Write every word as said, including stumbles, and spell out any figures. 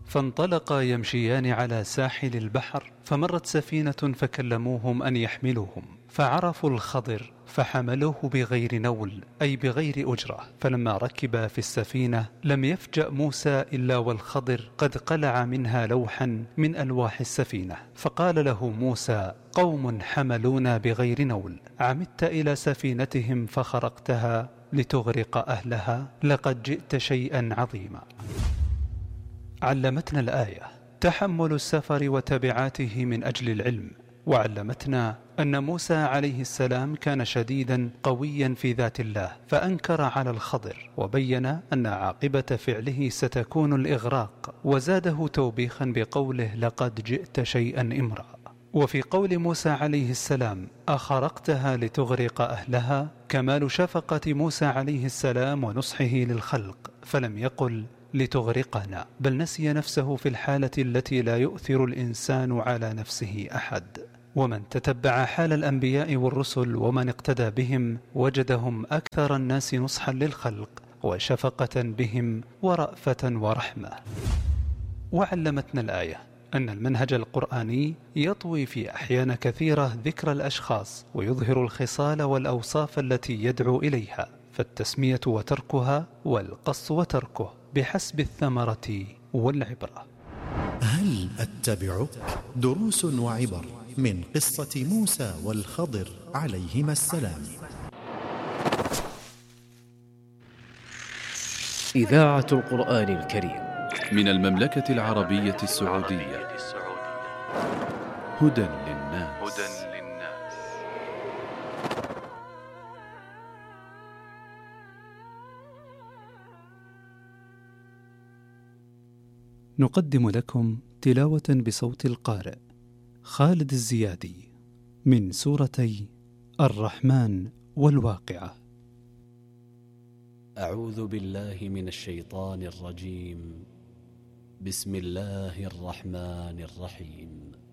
فانطلقا يمشيان على ساحل البحر، فمرت سفينة فكلموهم أن يحملوهم، فعرفوا الخضر فحملوه بغير نول أي بغير أجرة. فلما ركب في السفينة لم يفجأ موسى إلا والخضر قد قلع منها لوحا من ألواح السفينة، فقال له موسى: قوم حملونا بغير نول، عمدت إلى سفينتهم فخرقتها لتغرق أهلها، لقد جئت شيئا عظيما. علمتنا الآية تحمل السفر وتبعاته من أجل العلم، وعلمتنا أن موسى عليه السلام كان شديدا قويا في ذات الله، فأنكر على الخضر وبين أن عاقبة فعله ستكون الإغراق، وزاده توبيخا بقوله: لقد جئت شيئا إمرا. وفي قول موسى عليه السلام: أخرقتها لتغرق أهلها، كمال شفقة موسى عليه السلام ونصحه للخلق، فلم يقل لتغرقنا، بل نسي نفسه في الحالة التي لا يؤثر الإنسان على نفسه أحد. ومن تتبع حال الأنبياء والرسل ومن اقتدى بهم وجدهم أكثر الناس نصحا للخلق وشفقة بهم ورأفة ورحمة. وعلمتنا الآية أن المنهج القرآني يطوي في أحيان كثيرة ذكر الأشخاص ويظهر الخصال والأوصاف التي يدعو إليها، فالتسمية وتركها والقص وتركه بحسب الثمرة والعبرة. هل أتبعك؟ دروس وعبر من قصة موسى والخضر عليهما السلام. إذاعة القرآن الكريم من المملكة العربية السعودية. هدى للناس. نقدم لكم تلاوة بصوت القارئ خالد الزيادي من سورتي الرحمن والواقعة. أعوذ بالله من الشيطان الرجيم. بسم الله الرحمن الرحيم.